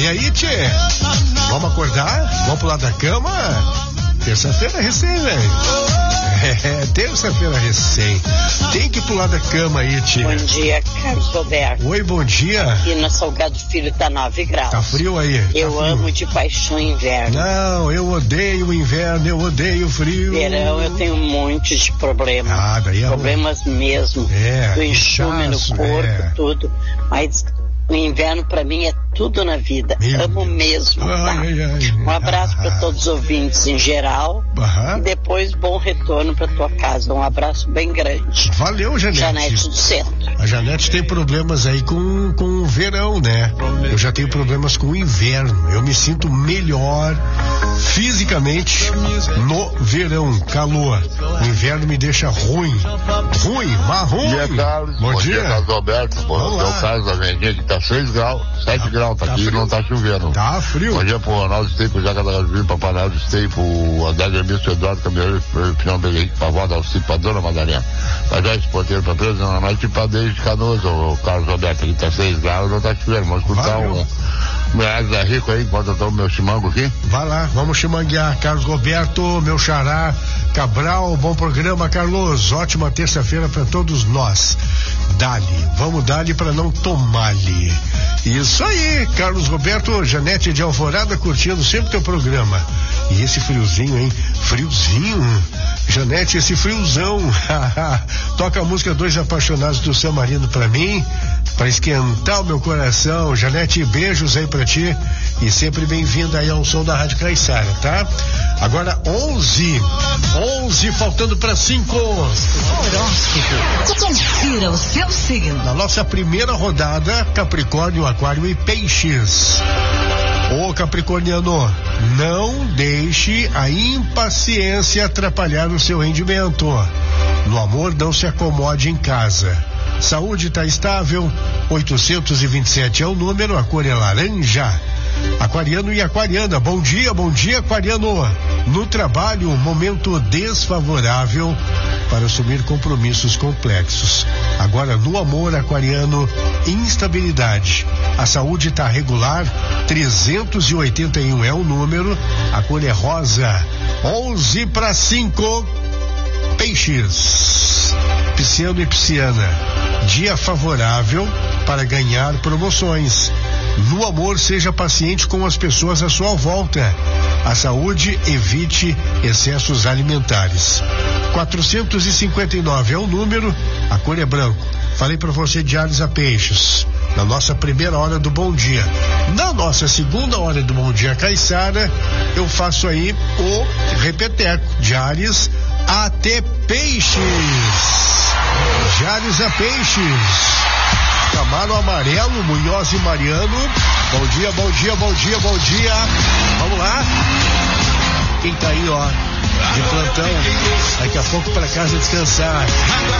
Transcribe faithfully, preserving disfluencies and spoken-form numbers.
aí, tchê? Vamos acordar? Vamos pular da cama? Terça-feira recém, velho. É, terça-feira recém. Tem que pular da cama aí, tia. Bom dia, Carlos Roberto. Oi, bom dia. Aqui no Salgado Filho tá nove graus. Tá frio aí? Eu tá frio. amo de paixão o inverno. Não, eu odeio o inverno, eu odeio o frio. Verão eu tenho muitos de problemas. Ah, daí é Problemas ruim. mesmo. É, do enxume no corpo, é. tudo. Mas o inverno pra mim é tudo na vida. Meu Amo Deus. mesmo. Tá? Ai, ai, um abraço ah, para todos os ouvintes em geral. Aham. E depois bom retorno para tua casa. Um abraço bem grande. Valeu, Janete. Janete do Centro. A Janete tem problemas aí com, com o verão, né? Eu já tenho problemas com o inverno. Eu me sinto melhor fisicamente no verão, calor. O inverno me deixa ruim. Ruim, marrom. Bom dia, Carlos. Bom, Bom dia. dia, Carlos Alberto. Bom, Vamos o lá. caso da vendinha que tá seis graus, sete graus, tá, tá aqui e frio. não tá chovendo. Tá frio. Bom dia pro Ronaldo Stey, pro Jaca da Gasolina, pro Panel Stey, pro André Germício, pro Eduardo Caminhoneiro, pro Pinão Beguei, pra avó da Alcipe, pra Dona Madalena. Pra Joyce Porteiro, pra Presa, Dona Maite, pra Deide de Canoas, o Carlos Alberto, aqui tá seis graus, não tá chovendo. Vamos escutar Valeu. um Moraes da Rico aí, enquanto eu tomo meu chimango aqui. Vai lá, vamos chimanguear. Carlos Roberto, meu xará, Cabral, bom programa, Carlos. Ótima terça-feira para todos nós. Dali, vamos dali para não tomar-lhe. Isso aí, Carlos Roberto, Janete de Alvorada curtindo sempre teu programa. E esse friozinho, hein? Friozinho. Janete, esse friozão. Toca a música Dois Apaixonados do San Marino pra mim, pra esquentar o meu coração. Janete, beijos aí pra ti e sempre bem-vinda aí ao som da Rádio Caiçara, tá? Agora onze, onze faltando pra cinco. Horóscopo. Confira o seu signo. Na nossa primeira rodada, Capricórnio, Aquário e Peixes. Ô Capricorniano, não deixe a impaciência atrapalhar o seu rendimento. No amor, não se acomode em casa. Saúde está estável, oitocentos e vinte e sete é o número, a cor é laranja. Aquariano e aquariana, bom dia, bom dia, aquariano. No trabalho, momento desfavorável para assumir compromissos complexos. Agora, no amor, aquariano, instabilidade. A saúde está regular, trezentos e oitenta e um é o número, a cor é rosa. onze para cinco, Peixes. Pisciano e pisciana, dia favorável para ganhar promoções. No amor, seja paciente com as pessoas à sua volta. A saúde, evite excessos alimentares. quatrocentos e cinquenta e nove é o número, a cor é branco. Falei para você de Ares a Peixes, na nossa primeira hora do Bom Dia. Na nossa segunda hora do Bom Dia Caiçara, eu faço aí o repeteco de Ares até Peixes. De Ares a Peixes. Camaro Amarelo, Munhoz e Mariano. Bom dia, bom dia, bom dia, bom dia. Vamos lá. Quem tá aí, ó, de plantão, daqui a pouco pra casa descansar.